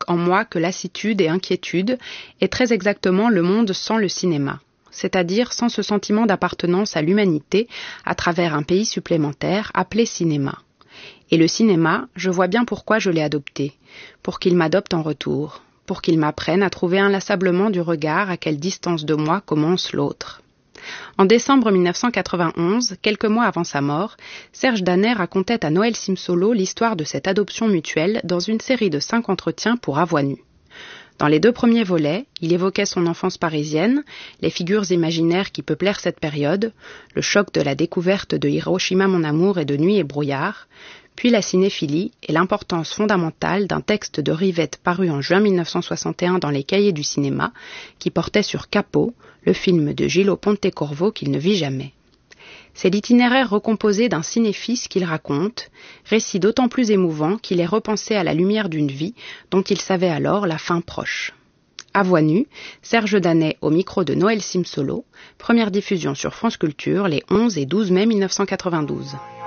en moi que lassitude et inquiétude, et très exactement le monde sans le cinéma, c'est-à-dire sans ce sentiment d'appartenance à l'humanité à travers un pays supplémentaire appelé cinéma. Et le cinéma, je vois bien pourquoi je l'ai adopté, pour qu'il m'adopte en retour, pour qu'il m'apprenne à trouver inlassablement du regard à quelle distance de moi commence l'autre. En décembre 1991, quelques mois avant sa mort, Serge Danet racontait à Noël Simsolo l'histoire de cette adoption mutuelle dans une série de 5 entretiens pour À Voix nue. Dans les 2 premiers volets, il évoquait son enfance parisienne, les figures imaginaires qui peuplèrent cette période, le choc de la découverte de Hiroshima mon amour et de Nuit et brouillard, puis la cinéphilie et l'importance fondamentale d'un texte de Rivette paru en juin 1961 dans les Cahiers du cinéma, qui portait sur Capot, le film de Gillo Pontecorvo qu'il ne vit jamais. C'est l'itinéraire recomposé d'un cinéphile qu'il raconte, récit d'autant plus émouvant qu'il est repensé à la lumière d'une vie dont il savait alors la fin proche. À Voix nue, Serge Danet au micro de Noël Simsolo, première diffusion sur France Culture les 11 et 12 mai 1992.